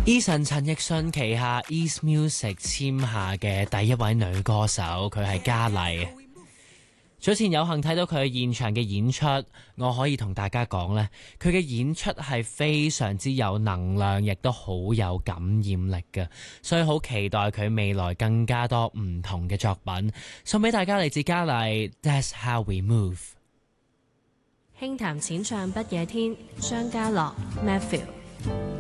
Eason 陳奕迅旗下 East Music 簽下嘅第一位女歌手，佢係嘉麗。早前有幸睇到佢現場嘅演出，我可以同大家講呢，佢嘅演出係非常之有能量，亦都好有感染力嘅，所以好期待佢未來更加多唔同嘅作品，送俾大家嚟自嘉麗 That's How We Move。 輕談淺唱不夜天，張家樂 Matthew。